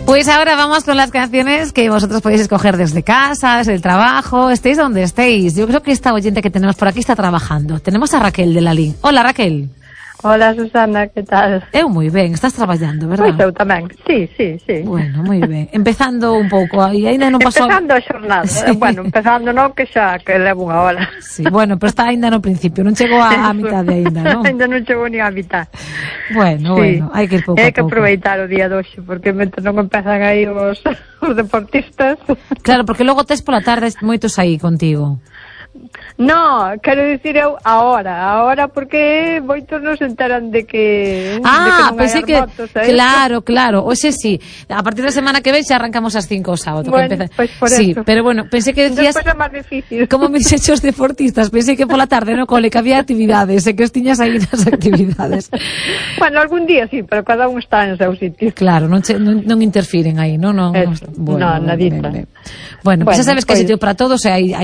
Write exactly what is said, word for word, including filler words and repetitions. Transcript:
Pues ahora vamos con las canciones que vosotros podéis escoger desde casa, desde el trabajo, estéis donde estéis. Yo creo que esta oyente que tenemos por aquí está trabajando. Tenemos a Raquel de Lalín. Hola, Raquel. Hola, Susana, que tal? Eu moi ben, estás traballando, verdad? Pois eu tamén, sí, sí, sí. Bueno, moi ben. Empezando un pouco, aí ainda non pasou... Empezando a xornada, sí. Bueno, empezando non, que xa, que levo unha hora. Sí, bueno, pero está ainda no principio, non chegou a, a mitad de ainda, non? Ainda non chegou ni a mitad. Bueno, sí. Bueno, hai que ir pouco a pouco. Hai que aproveitar o día de hoxe, porque mentre non empezan aí os, os deportistas... Claro, porque logo tes pola tarde moitos aí contigo. No, quero dicir eu ahora, ahora porque moitos non se enteran de que Ah, de que non pensei hai que motos, ¿eh? Claro, claro, hoxe sí. A partir da semana que ven xa arrancamos as cinco o sábado, bueno, que empeza. Pues por sí, eso. Pero bueno, pensei que decías Despois é máis difícil. Como mis hechos deportistas, pensei que pola tarde no cole que había actividades, e que os tiñas aí nas actividades. Bueno, algún día sí, pero cada un está en seu sitio. Claro, non, che, non, non interfiren aí, non, non, eh, bueno, no, nadita. Ben, ben. Bueno, bueno, pues xa sabes que pues... sitio para todos e hai